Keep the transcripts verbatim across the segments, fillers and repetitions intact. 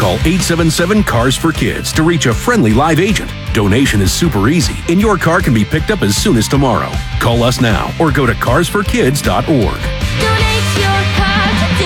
Call eight seven seven, C A R S for Kids to reach a friendly live agent. Donation is super easy, and your car can be picked up as soon as tomorrow. Call us now or go to cars for kids dot org. Donate your car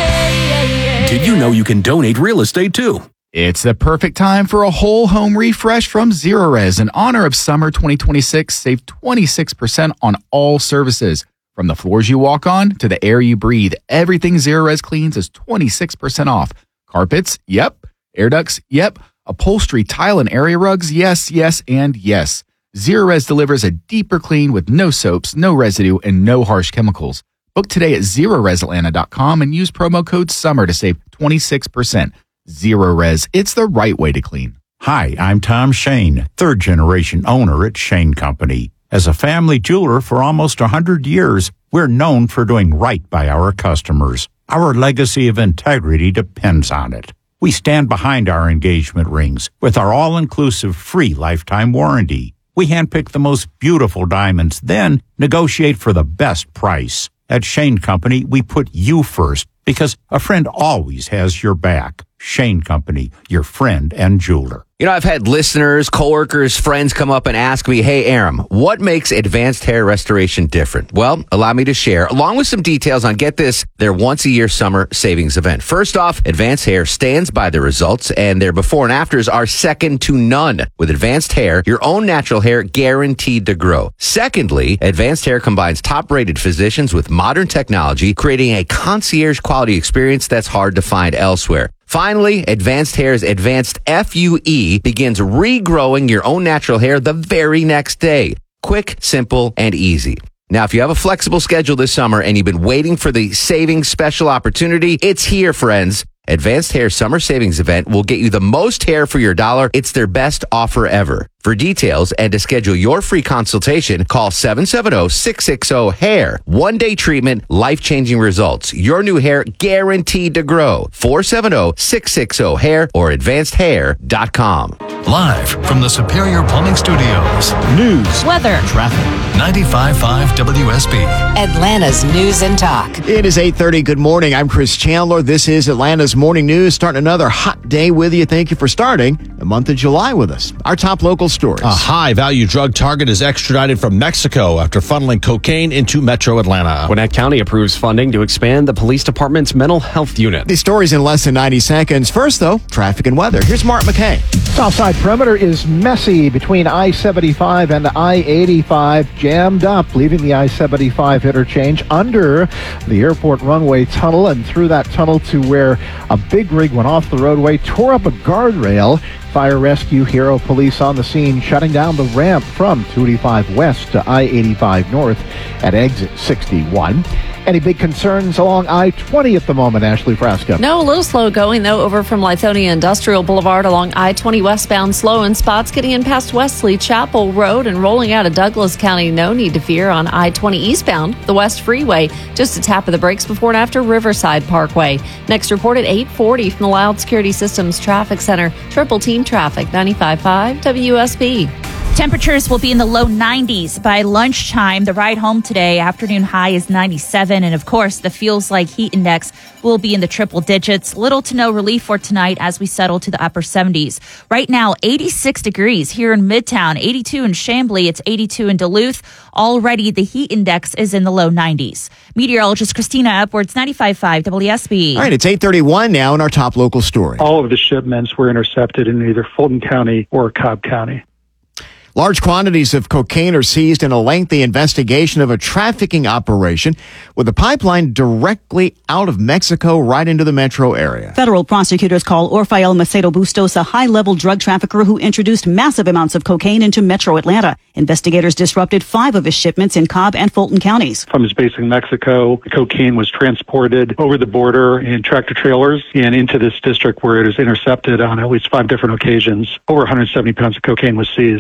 today. Did you know you can donate real estate too? It's the perfect time for a whole home refresh from Zerorez. In honor of summer twenty twenty-six, save twenty-six percent on all services. From the floors you walk on to the air you breathe, everything Zerorez cleans is twenty-six percent off. Carpets? Yep. Air ducts? Yep. Upholstery, tile, and area rugs? Yes, yes, and yes. Zerorez delivers a deeper clean with no soaps, no residue, and no harsh chemicals. Book today at Zerorez Atlanta dot com and use promo code SUMMER to save twenty-six percent. Zerorez, it's the right way to clean. Hi, I'm Tom Shane, third generation owner at Shane Company. As a family jeweler for almost one hundred years, we're known for doing right by our customers. Our legacy of integrity depends on it. We stand behind our engagement rings with our all-inclusive free lifetime warranty. We handpick the most beautiful diamonds, then negotiate for the best price. At Shane Company, we put you first because a friend always has your back. Shane Company, your friend and jeweler. You know, I've had listeners, coworkers, friends come up and ask me, hey, Aram, what makes Advanced Hair Restoration different? Well, allow me to share, along with some details on, get this, their once-a-year summer savings event. First off, Advanced Hair stands by the results, and their before and afters are second to none. With Advanced Hair, your own natural hair guaranteed to grow. Secondly, Advanced Hair combines top-rated physicians with modern technology, creating a concierge-quality experience that's hard to find elsewhere. Finally, Advanced Hair's Advanced F U E begins regrowing your own natural hair the very next day. Quick, simple, and easy. Now, if you have a flexible schedule this summer and you've been waiting for the savings special opportunity, it's here, friends. Advanced Hair Summer Savings Event will get you the most hair for your dollar. It's their best offer ever. For details and to schedule your free consultation, call seven seven zero, six six zero, hair. One-day treatment, life-changing results. Your new hair guaranteed to grow. four seven zero, six six zero, hair or advanced hair dot com. Live from the Superior Plumbing Studios. News, weather, traffic. ninety-five point five W S B. Atlanta's News and Talk. It is eight thirty. Good morning. I'm Chris Chandler. This is Atlanta's Morning News. Starting another hot day with you. Thank you for starting the month of July with us. Our top local stories. A high-value drug target is extradited from Mexico after funneling cocaine into Metro Atlanta. Gwinnett County approves funding to expand the police department's mental health unit. These stories in less than ninety seconds. First, though, traffic and weather. Here's Mark McKay. Southside perimeter is messy between I seventy-five and I eighty-five, jammed up, leaving the I seventy-five interchange under the airport runway tunnel and through that tunnel to where a big rig went off the roadway, tore up a guardrail. Fire Rescue Hero Police on the scene, shutting down the ramp from two eighty-five west to I eighty-five north at exit sixty-one. Any big concerns along I twenty at the moment, Ashley Frasco? No, a little slow going, though, over from Lithonia Industrial Boulevard along I twenty westbound, slow in spots, getting in past Wesley Chapel Road and rolling out of Douglas County. No need to fear on I twenty eastbound, the West Freeway. Just a tap of the brakes before and after Riverside Parkway. Next report at eight forty from the Loud Security Systems Traffic Center. Triple Team Traffic, ninety-five point five W S B. Temperatures will be in the low nineties by lunchtime. The ride home today, afternoon high is ninety-seven. And of course, the feels like heat index will be in the triple digits. Little to no relief for tonight as we settle to the upper seventies. Right now, eighty-six degrees here in Midtown, eighty-two in Chamblee, it's eighty-two in Duluth. Already the heat index is in the low nineties. Meteorologist Christina Upwards, ninety-five point five W S B. All right, it's eight thirty-one now in our top local story. All of the shipments were intercepted in either Fulton County or Cobb County. Large quantities of cocaine are seized in a lengthy investigation of a trafficking operation with a pipeline directly out of Mexico right into the metro area. Federal prosecutors call Orfael Macedo Bustos a high-level drug trafficker who introduced massive amounts of cocaine into metro Atlanta. Investigators disrupted five of his shipments in Cobb and Fulton counties. From his base in Mexico, the cocaine was transported over the border in tractor trailers and into this district where it is intercepted on at least five different occasions. Over one hundred seventy pounds of cocaine was seized. Michael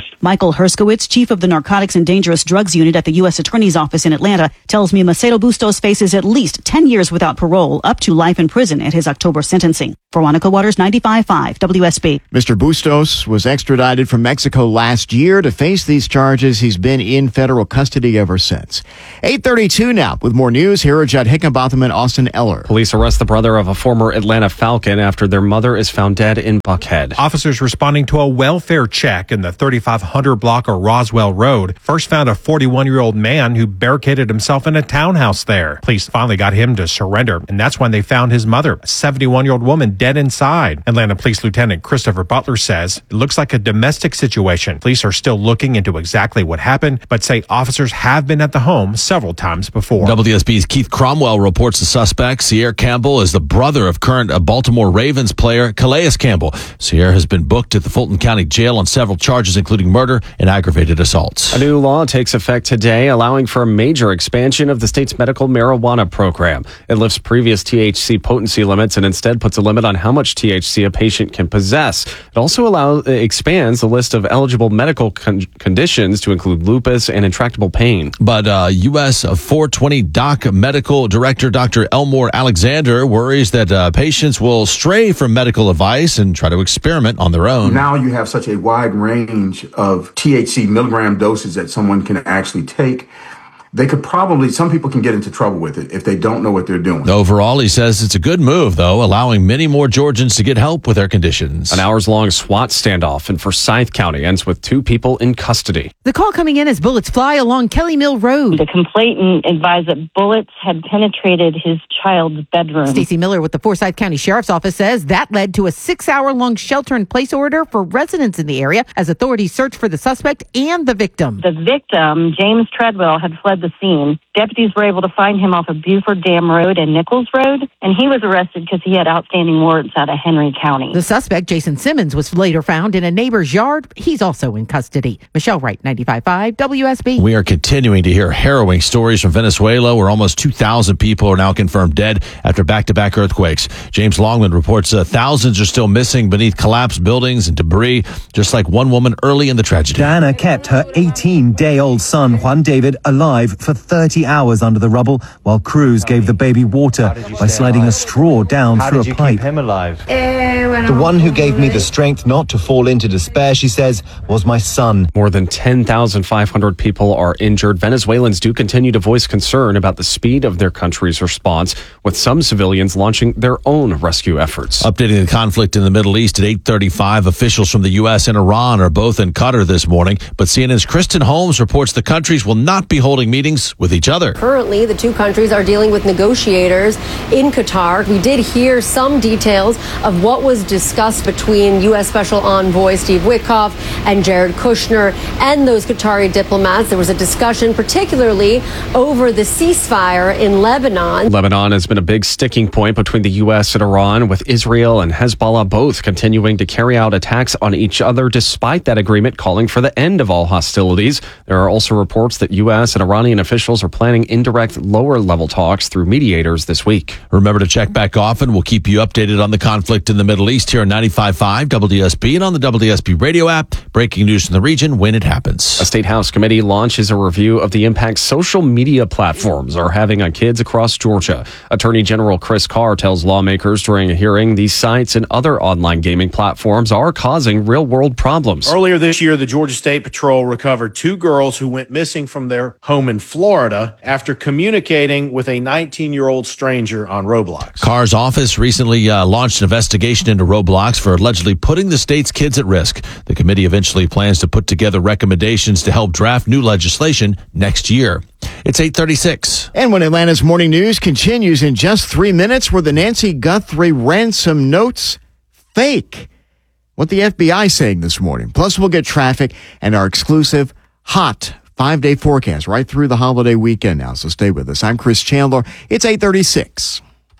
Michael Herskowitz, chief of the Narcotics and Dangerous Drugs Unit at the U S Attorney's Office in Atlanta, tells me Macedo Bustos faces at least ten years without parole, up to life in prison at his October sentencing. Veronica Waters, ninety-five point five W S B. Mister Bustos was extradited from Mexico last year to face these charges. He's been in federal custody ever since. eight thirty-two now with more news. Here are Judd Hickenbotham and Austin Eller. Police arrest the brother of a former Atlanta Falcon after their mother is found dead in Buckhead. Officers responding to a welfare check in the thirty-five hundred block of Roswell Road first found a forty-one-year-old man who barricaded himself in a townhouse there. Police finally got him to surrender, and that's when they found his mother, a seventy-one-year-old woman, dead inside. Atlanta Police Lieutenant Christopher Butler says it looks like a domestic situation. Police are still looking into exactly what happened, but say officers have been at the home several times before. W S B's Keith Cromwell reports the suspect, Sierra Campbell, is the brother of current Baltimore Ravens player Calais Campbell. Sierra has been booked at the Fulton County Jail on several charges, including murder and aggravated assaults. A new law takes effect today, allowing for a major expansion of the state's medical marijuana program. It lifts previous T H C potency limits and instead puts a limit on how much T H C a patient can possess. It also allows, expands the list of eligible medical con- conditions to include lupus and intractable pain. But uh, U S four twenty Doc Medical Director Doctor Elmore Alexander worries that uh, patients will stray from medical advice and try to experiment on their own. Now you have such a wide range of T H C milligram doses that someone can actually take. They could probably, some people can get into trouble with it if they don't know what they're doing. Overall, he says it's a good move, though, allowing many more Georgians to get help with their conditions. An hours-long SWAT standoff in Forsyth County ends with two people in custody. The call coming in as bullets fly along Kelly Mill Road. The complainant advised that bullets had penetrated his child's bedroom. Stacey Miller with the Forsyth County Sheriff's Office says that led to a six-hour-long shelter-in-place order for residents in the area as authorities search for the suspect and the victim. The victim, James Treadwell, had fled the scene. Deputies were able to find him off of Buford Dam Road and Nichols Road, and he was arrested because he had outstanding warrants out of Henry County. The suspect, Jason Simmons, was later found in a neighbor's yard. He's also in custody. Michelle Wright, ninety-five point five W S B. We are continuing to hear harrowing stories from Venezuela, where almost two thousand people are now confirmed dead after back-to-back earthquakes. James Longman reports uh, thousands are still missing beneath collapsed buildings and debris, just like one woman early in the tragedy. Diana kept her eighteen-day-old son, Juan David, alive for thirty hours under the rubble, while crews gave the baby water by sliding a straw down How through did a you pipe. keep him alive? The one who gave me the strength not to fall into despair, she says, was my son. More than ten thousand five hundred people are injured. Venezuelans do continue to voice concern about the speed of their country's response, with some civilians launching their own rescue efforts. Updating the conflict in the Middle East at eight thirty-five, officials from the U S and Iran are both in Qatar this morning, but C N N's Kristen Holmes reports the countries will not be holding meetings with each other. Currently, the two countries are dealing with negotiators in Qatar. We did hear some details of what was discussed between U S Special Envoy Steve Witkoff and Jared Kushner and those Qatari diplomats. There was a discussion particularly over the ceasefire in Lebanon. Lebanon has been a big sticking point between the U S and Iran, with Israel and Hezbollah both continuing to carry out attacks on each other despite that agreement calling for the end of all hostilities. There are also reports that U S and Iranian officials are planning indirect lower-level talks through mediators this week. Remember to check back often. We'll keep you updated on the conflict in the Middle East here on ninety-five point five W S B and on the W S B radio app. Breaking news from the region when it happens. A state house committee launches a review of the impact social media platforms are having on kids across Georgia. Attorney General Chris Carr tells lawmakers during a hearing these sites and other online gaming platforms are causing real-world problems. Earlier this year, the Georgia State Patrol recovered two girls who went missing from their home in Florida after communicating with a nineteen-year-old stranger on Roblox. Carr's office recently uh, launched an investigation into Roblox for allegedly putting the state's kids at risk. The committee eventually plans to put together recommendations to help draft new legislation next year. It's eight thirty-six. And when Atlanta's morning news continues in just three minutes, were the Nancy Guthrie ransom notes fake? What the F B I saying this morning. Plus, we'll get traffic and our exclusive hot five-day forecast right through the holiday weekend now. So stay with us. I'm Chris Chandler. It's eight thirty-six.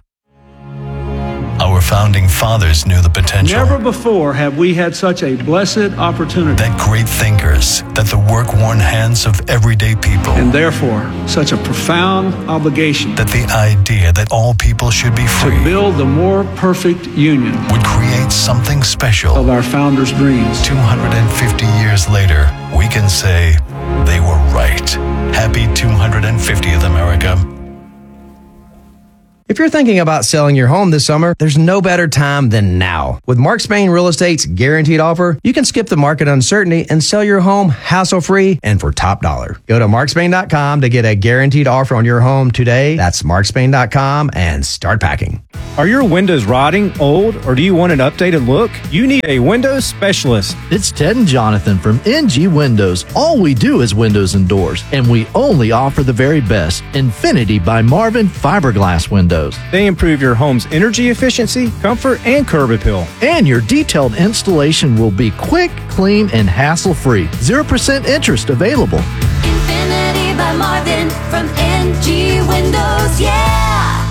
Our founding fathers knew the potential. Never before have we had such a blessed opportunity. That great thinkers, that the work-worn hands of everyday people. And therefore, such a profound obligation. That the idea that all people should be free. To build the more perfect union. Would create something special. Of our founders' dreams. two hundred fifty years later, we can say they were right. Happy two hundred fiftieth, America. If you're thinking about selling your home this summer, there's no better time than now. With Mark Spain Real Estate's guaranteed offer, you can skip the market uncertainty and sell your home hassle-free and for top dollar. Go to mark spain dot com to get a guaranteed offer on your home today. That's mark spain dot com and start packing. Are your windows rotting, old, or do you want an updated look? You need a windows specialist. It's Ted and Jonathan from N G Windows. All we do is windows and doors, and we only offer the very best. Infinity by Marvin fiberglass windows. They improve your home's energy efficiency, comfort, and curb appeal. And your detailed installation will be quick, clean, and hassle-free. zero percent interest available. Infinity by Marvin from N G Windows, yeah!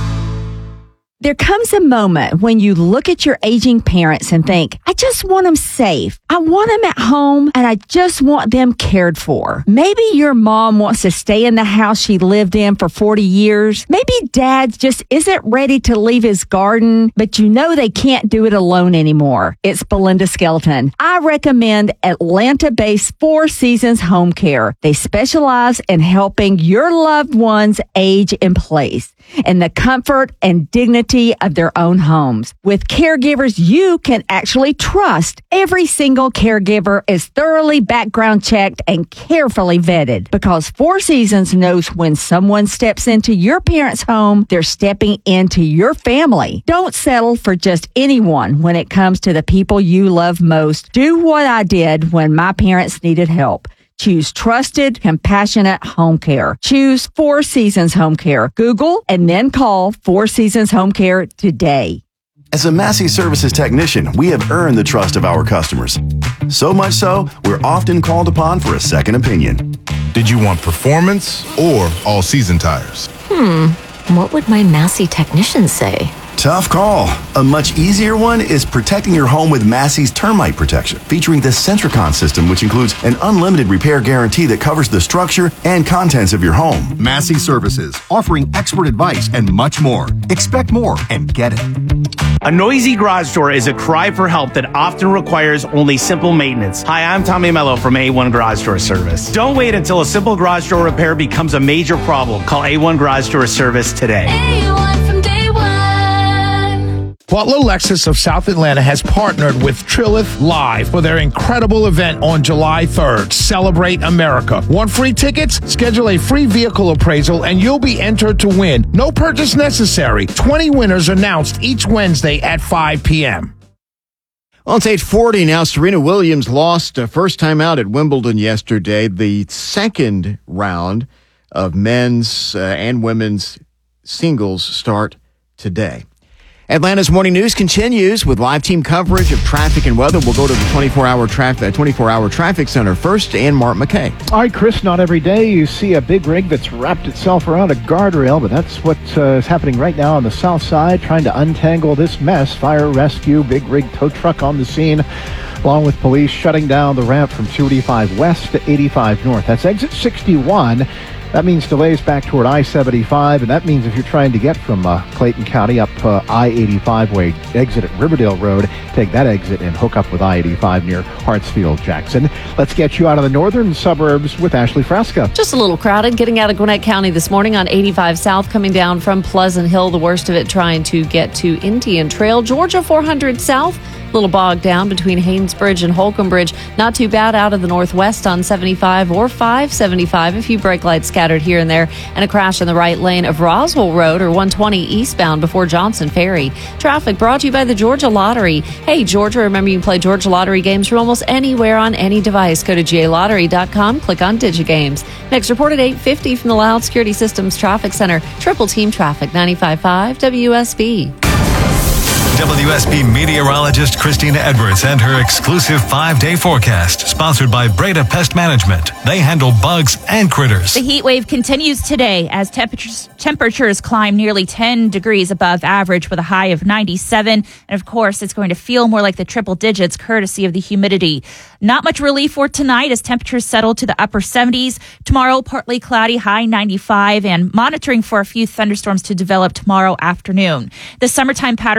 There comes a moment when you look at your aging parents and think, I just want them safe. I want them at home, and I just want them cared for. Maybe your mom wants to stay in the house she lived in for forty years. Maybe dad just isn't ready to leave his garden, but you know they can't do it alone anymore. It's Belinda Skelton. I recommend Atlanta-based Four Seasons Home Care. They specialize in helping your loved ones age in place in the comfort and dignity of their own homes. With caregivers you can actually trust, every single caregiver is thoroughly background checked and carefully vetted, because Four Seasons knows when someone steps into your parents' home, they're stepping into your family. Don't settle for just anyone when it comes to the people you love most. Do what I did when my parents needed help. Choose trusted, compassionate home care. Choose Four Seasons Home Care. Google and then call Four Seasons Home Care today. As a Massey Services technician, we have earned the trust of our customers. So much so, we're often called upon for a second opinion. Did you want performance or all-season tires? Hmm, what would my Massey technician say? Tough call. A much easier one is protecting your home with Massey's termite protection, featuring the Centricon system, which includes an unlimited repair guarantee that covers the structure and contents of your home. Massey Services, offering expert advice and much more. Expect more and get it. A noisy garage door is a cry for help that often requires only simple maintenance. Hi, I'm Tommy Mello from A one Garage Door Service. Don't wait until a simple garage door repair becomes a major problem. Call A one Garage Door Service today. A one from day one. Butler Lexus of South Atlanta has partnered with Trilith Live for their incredible event on July third. Celebrate America. Want free tickets? Schedule a free vehicle appraisal and you'll be entered to win. No purchase necessary. twenty winners announced each Wednesday at five p.m. Well, it's eight forty now. Serena Williams lost a first time out at Wimbledon yesterday. The second round of men's uh, and women's singles start today. Atlanta's Morning News continues with live team coverage of traffic and weather. We'll go to the twenty-four hour traffic, twenty-four hour traffic center first, and Mark McKay. All right, Chris, not every day you see a big rig that's wrapped itself around a guardrail, but that's what uh, is happening right now on the south side, trying to untangle this mess. Fire rescue, big rig tow truck on the scene, along with police shutting down the ramp from two eighty-five west to eighty-five north. That's exit sixty-one. That means delays back toward I seventy-five, and that means if you're trying to get from uh, Clayton County up uh, I eighty-five way exit at Riverdale Road, take that exit and hook up with I eighty-five near Hartsfield Jackson. Let's get you out of the northern suburbs with Ashley Fresca. Just a little crowded getting out of Gwinnett County this morning on eighty-five South, coming down from Pleasant Hill, the worst of it trying to get to Indian Trail. Georgia four hundred South, a little bogged down between Haynesbridge and Holcomb Bridge. Not too bad out of the northwest on seventy-five or five seventy-five. A few brake lights scattered here and there, and a crash in the right lane of Roswell Road or one twenty eastbound before Johnson Ferry. Traffic brought to you by the Georgia Lottery. Hey, Georgia, remember you can play Georgia Lottery games from almost anywhere on any device. Go to G A lottery dot com, click on DigiGames. Next report at eight fifty from the Loud Security Systems Traffic Center. Triple Team Traffic, ninety-five point five W S B. W S B meteorologist Christina Edwards and her exclusive five-day forecast, sponsored by Breda Pest Management. They handle bugs and critters. The heat wave continues today as temperatures temperatures climb nearly ten degrees above average with a high of ninety-seven. And of course, it's going to feel more like the triple digits courtesy of the humidity. Not much relief for tonight as temperatures settle to the upper seventies. Tomorrow, partly cloudy, high ninety-five, and monitoring for a few thunderstorms to develop tomorrow afternoon. The summertime pattern holds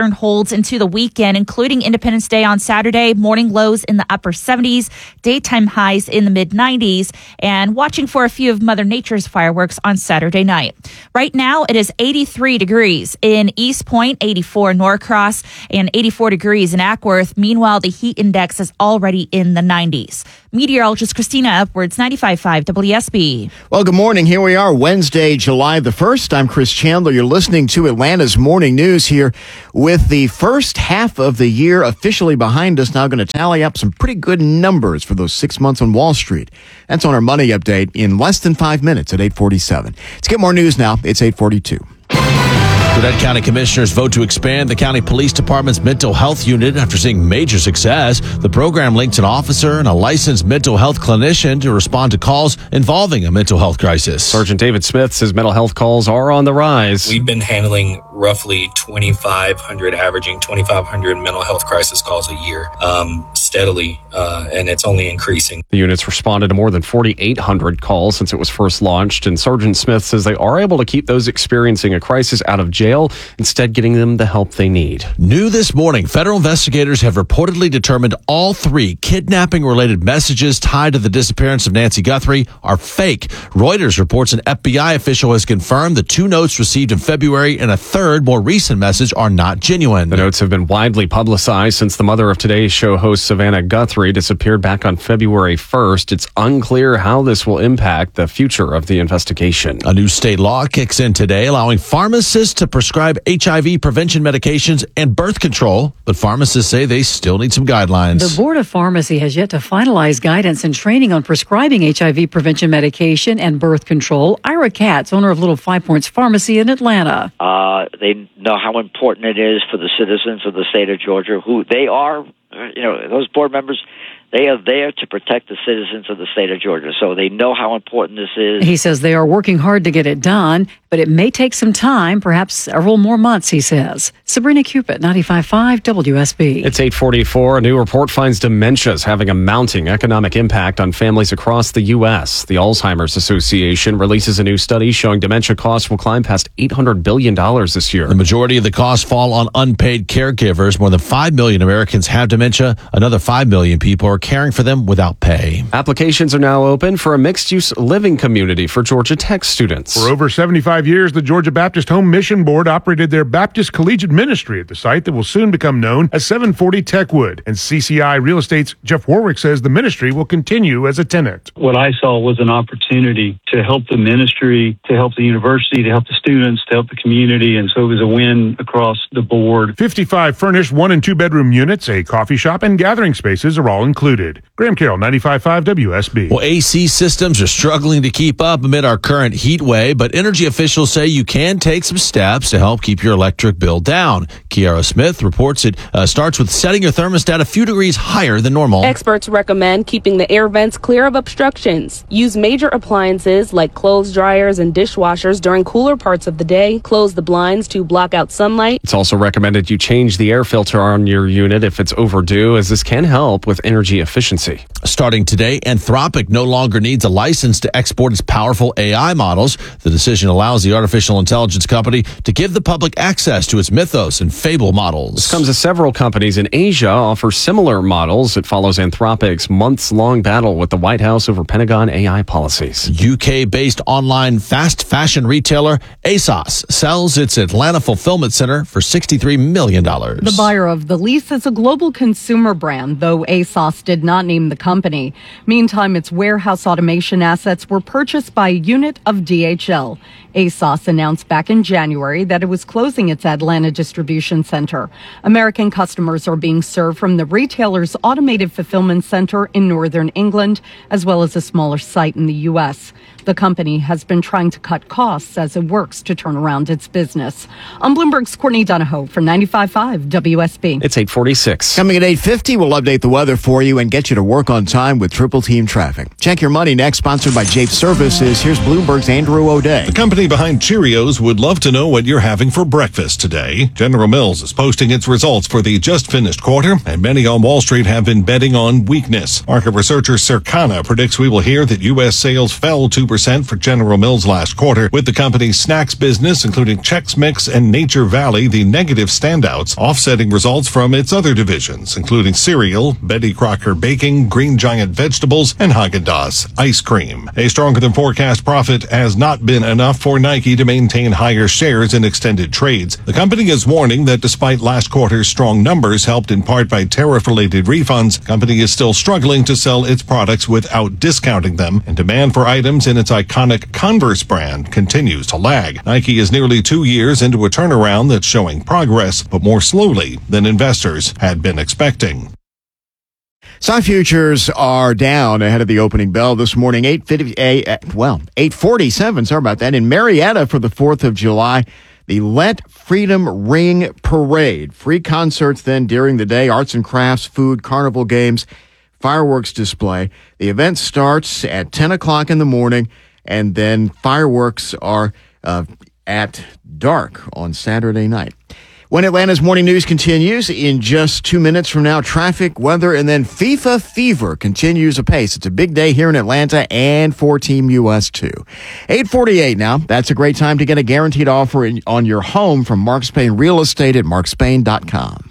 builds into the weekend, including Independence Day on Saturday. Morning lows in the upper seventies, daytime highs in the mid nineties, and watching for a few of Mother Nature's fireworks on Saturday night. Right now, it is eighty-three degrees in East Point, eighty-four in Norcross, and eighty-four degrees in Ackworth. Meanwhile, the heat index is already in the nineties. Meteorologist Christina Upwards, ninety-five point five W S B. Well, good morning. Here we are, Wednesday, July the first. I'm Chris Chandler. You're listening to Atlanta's Morning News here with the first half of the year officially behind us. Now going to tally up some pretty good numbers for those six months on Wall Street. That's on our money update in less than five minutes at eight forty-seven. Let's get more news now. It's eight forty-two. Gwinnett County Commissioners vote to expand the county police department's mental health unit after seeing major success. The program links an officer and a licensed mental health clinician to respond to calls involving a mental health crisis. Sergeant David Smith says mental health calls are on the rise. We've been handling roughly twenty-five hundred, averaging twenty-five hundred mental health crisis calls a year, um, steadily, uh, and it's only increasing. The unit's responded to more than forty-eight hundred calls since it was first launched, and Sergeant Smith says they are able to keep those experiencing a crisis out of jail, instead getting them the help they need. New this morning, federal investigators have reportedly determined all three kidnapping-related messages tied to the disappearance of Nancy Guthrie are fake. Reuters reports an F B I official has confirmed the two notes received in February and a third, more recent message are not genuine. The notes have been widely publicized since the mother of Today's Show host Savannah Guthrie disappeared back on February first. It's unclear how this will impact the future of the investigation. A new state law kicks in today, allowing pharmacists to prescribe H I V prevention medications and birth control, but pharmacists say they still need some guidelines. The Board of Pharmacy has yet to finalize guidance and training on prescribing H I V prevention medication and birth control. Ira Katz, owner of Little Five Points Pharmacy in Atlanta. Uh, they know how important it is for the citizens of the state of Georgia, who they are, you know, those board members, they are there to protect the citizens of the state of Georgia. So they know how important this is. He says they are working hard to get it done, but it may take some time, perhaps several more months, he says. Sabrina Cupid, ninety-five point five W S B. It's eight forty-four. A new report finds dementia is having a mounting economic impact on families across the U S. The Alzheimer's Association releases a new study showing dementia costs will climb past eight hundred billion dollars this year. The majority of the costs fall on unpaid caregivers. More than five million Americans have dementia. Another five million people are caring for them without pay. Applications are now open for a mixed-use living community for Georgia Tech students. For over seventy-five years, the Georgia Baptist Home Mission Board operated their Baptist Collegiate Ministry at the site that will soon become known as seven forty Techwood. And C C I Real Estate's Jeff Warwick says the ministry will continue as a tenant. What I saw was an opportunity to help the ministry, to help the university, to help the students, to help the community, and so it was a win across the board. fifty-five furnished one and two bedroom units, a coffee shop, and gathering spaces are all included. Graham Carroll, ninety-five point five W S B. Well, A C systems are struggling to keep up amid our current heat wave, but energy officials say you can take some steps to help keep your electric bill down. Kiara Smith reports it uh, starts with setting your thermostat a few degrees higher than normal. Experts recommend keeping the air vents clear of obstructions. Use major appliances like clothes dryers and dishwashers during cooler parts of the day. Close the blinds to block out sunlight. It's also recommended you change the air filter on your unit if it's overdue, as this can help with energy efficiency. Starting today, Anthropic no longer needs a license to export its powerful A I models. The decision allows the artificial intelligence company to give the public access to its Mythos and Fable models. This comes as several companies in Asia offer similar models. It follows Anthropic's months-long battle with the White House over Pentagon A I policies. U K-based online fast fashion retailer ASOS sells its Atlanta fulfillment center for sixty-three million dollars. The buyer of the lease is a global consumer brand, though ASOS did not name the company. Meantime, its warehouse automation assets were purchased by a unit of D H L. ASOS announced back in January that it was closing its Atlanta distribution center. American customers are being served from the retailer's automated fulfillment center in northern England, as well as a smaller site in the U S. The company has been trying to cut costs as it works to turn around its business. I'm Bloomberg's Courtney Donahoe for ninety-five point five W S B. It's eight forty-six. Coming at eight fifty, we'll update the weather for you. you and get you to work on time with Triple Team Traffic. Check Your Money next, sponsored by Jape Services. Here's Bloomberg's Andrew O'Day. The company behind Cheerios would love to know what you're having for breakfast today. General Mills is posting its results for the just finished quarter, and many on Wall Street have been betting on weakness. Market researcher Circana predicts we will hear that U S sales fell two percent for General Mills last quarter, with the company's snacks business, including Chex Mix and Nature Valley, the negative standouts, offsetting results from its other divisions, including cereal, Betty Crocker Baking, Green Giant Vegetables, and Haagen-Dazs ice cream. A stronger than forecast profit has not been enough for Nike to maintain higher shares in extended trades. The company is warning that despite last quarter's strong numbers, helped in part by tariff-related refunds, the company is still struggling to sell its products without discounting them, and demand for items in its iconic Converse brand continues to lag. Nike is nearly two years into a turnaround that's showing progress, but more slowly than investors had been expecting. Stock futures are down ahead of the opening bell this morning. eight fifty, well, eight forty-seven. Sorry about that. In Marietta for the fourth of July, the Let Freedom Ring Parade. Free concerts then during the day, arts and crafts, food, carnival games, fireworks display. The event starts at ten o'clock in the morning, and then fireworks are uh, at dark on Saturday night. When Atlanta's Morning News continues, in just two minutes from now, traffic, weather, and then FIFA fever continues apace. It's a big day here in Atlanta and for Team U S too. eight forty-eight now. That's a great time to get a guaranteed offer in, on your home from Mark Spain Real Estate at mark spain dot com.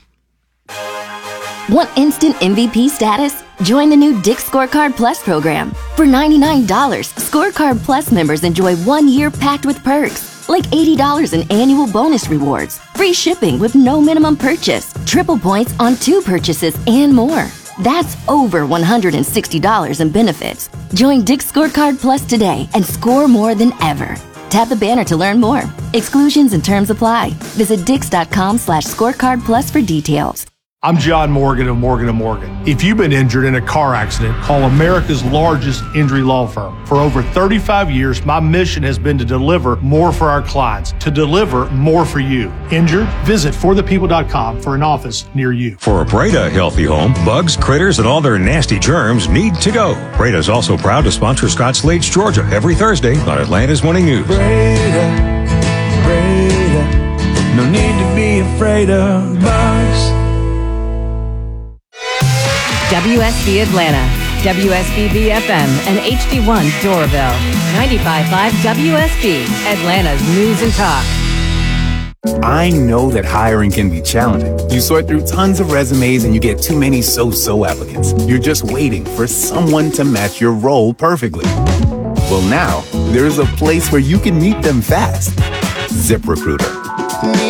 Want instant M V P status? Join the new Dick's Scorecard Plus program. For ninety-nine dollars, Scorecard Plus members enjoy one year packed with perks, like eighty dollars in annual bonus rewards, free shipping with no minimum purchase, triple points on two purchases, and more. That's over one hundred sixty dollars in benefits. Join Dick's Scorecard Plus today and score more than ever. Tap the banner to learn more. Exclusions and terms apply. Visit dix.com slash scorecard plus for details. I'm John Morgan of Morgan and Morgan. If you've been injured in a car accident, call America's largest injury law firm. For over thirty-five years, my mission has been to deliver more for our clients, to deliver more for you. Injured? Visit for the people dot com for an office near you. For a Breda healthy home, bugs, critters, and all their nasty germs need to go. Breda is also proud to sponsor Scott Slade's Georgia every Thursday on Atlanta's Morning News. Breda, Breda, no need to be afraid of bugs. W S B Atlanta, W S B B F M, and H D one Doraville. ninety-five point five W S B, Atlanta's News and Talk. I know that hiring can be challenging. You sort through tons of resumes and you get too many so-so applicants. You're just waiting for someone to match your role perfectly. Well, now, there's a place where you can meet them fast. ZipRecruiter.